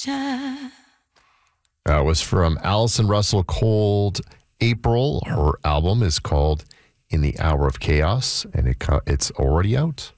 sunshine. That was from Allison Russell Cold, April. Her album is called In the Hour of Chaos, and it's already out.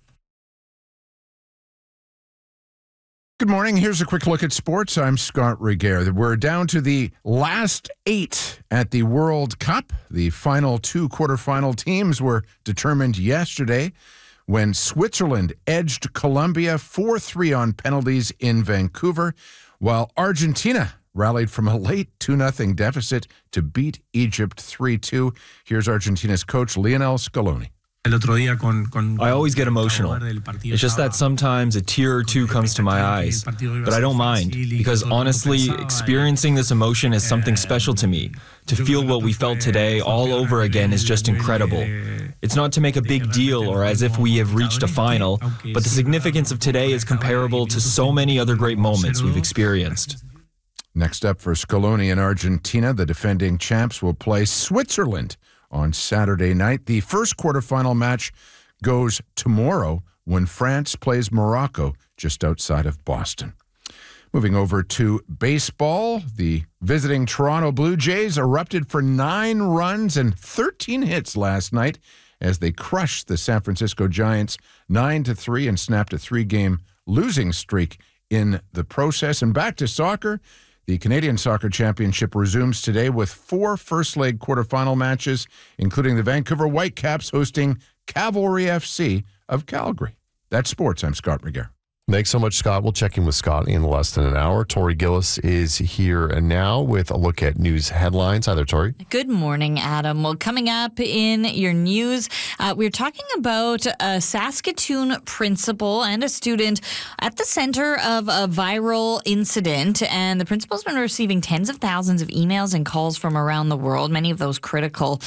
Good morning. Here's a quick look at sports. I'm Scott Regehr. We're down to the last 8 at the World Cup. The final 2 quarterfinal teams were determined yesterday when Switzerland edged Colombia 4-3 on penalties in Vancouver, while Argentina rallied from a late 2-0 deficit to beat Egypt 3-2. Here's Argentina's coach, Lionel Scaloni. I always get emotional. It's just that sometimes a tear or two comes to my eyes. But I don't mind, because honestly, experiencing this emotion is something special to me. To feel what we felt today all over again is just incredible. It's not to make a big deal or as if we have reached a final, but the significance of today is comparable to so many other great moments we've experienced. Next up for Scaloni in Argentina, the defending champs will play Switzerland on Saturday night. The first quarterfinal match goes tomorrow when France plays Morocco just outside of Boston. Moving over to baseball, the visiting Toronto Blue Jays erupted for 9 runs and 13 hits last night as they crushed the San Francisco Giants 9-3 and snapped a 3-game losing streak in the process. And back to soccer. The Canadian Soccer Championship resumes today with 4 first-leg quarterfinal matches, including the Vancouver Whitecaps hosting Cavalry FC of Calgary. That's sports. I'm Scott Regehr. Thanks so much, Scott. We'll check in with Scott in less than an hour. Tori Gillis is here and now with a look at news headlines. Hi there, Tori. Good morning, Adam. Well, coming up in your news, we're talking about a Saskatoon principal and a student at the center of a viral incident. And the principal's been receiving tens of thousands of emails and calls from around the world, many of those critical